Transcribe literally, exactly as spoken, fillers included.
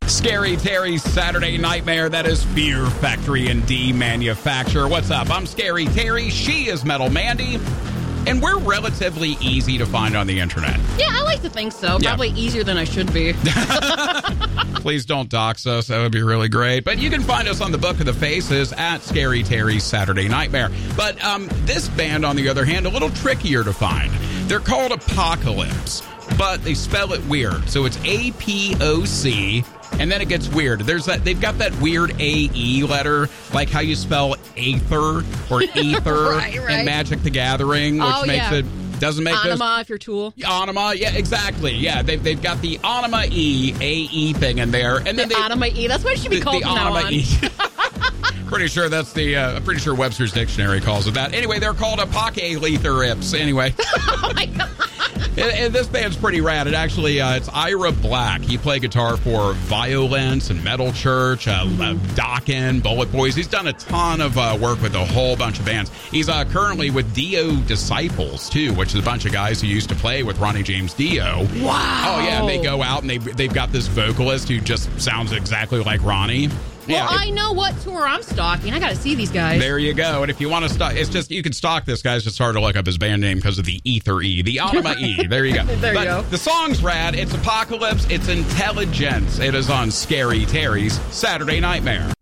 Scary Terry's Saturday Nightmare. That is Fear Factory and D Manufacturer. What's up? I'm Scary Terry. She is Metal Mandy. And we're relatively easy to find on the internet. Yeah, I like to think so. Yeah. Probably easier than I should be. Please don't dox us. That would be really great. But you can find us on the Book of the Faces at Scary Terry's Saturday Nightmare. But um, this band, on the other hand, a little trickier to find. They're called Apocalypse, but they spell it weird. So it's A P O C, and then it gets weird. There's that they've got that weird A E letter, like how you spell Aether or Ether right, right. in Magic the Gathering, which Oh, makes yeah. it doesn't make this Anima, if you're Tool. Anima, yeah, exactly. Yeah, they've they've got the Anima E A E thing in there, and then The they, Anima E. That's what it should be the, called the from now Anima on. E. Pretty sure that's the. Uh, I'm pretty sure Webster's Dictionary calls it that. Anyway, they're called Apocalypse. Anyway. Oh my god. And, and this band's pretty rad. It actually, uh, it's Ira Black. He played guitar for Violence and Metal Church, uh, uh, Dokken, Bullet Boys. He's done a ton of uh, work with a whole bunch of bands. He's uh, currently with Dio Disciples, too, which is a bunch of guys who used to play with Ronnie James Dio. Wow. Oh, yeah, and they go out and they, they've got this vocalist who just sounds exactly like Ronnie. Well, Yeah, I it- know what tour I'm stalking. I got to see these guys. There you go. And if you want to stock, it's just, you can stalk this guy. It's just hard to look up his band name because of the Ether E, the Anima E. There you go. There you but go. The song's rad. It's Apocalypse. It's Intelligence. It is on Scary Terry's Saturday Nightmare.